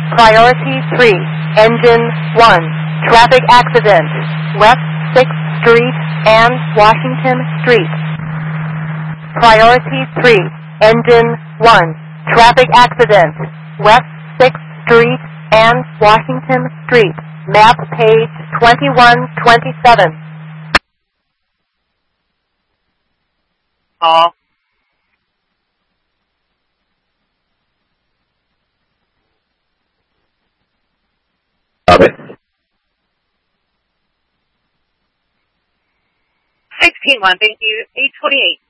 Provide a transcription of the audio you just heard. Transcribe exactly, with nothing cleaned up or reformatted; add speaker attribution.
Speaker 1: Priority three, Engine one, traffic accident, West sixth Street and Washington Street. Priority three, Engine one, traffic accident, West sixth Street and Washington Street. Map page twenty-one twenty-seven.
Speaker 2: Call.
Speaker 3: Copy.
Speaker 2: sixteen one, thank you. eight twenty-eight.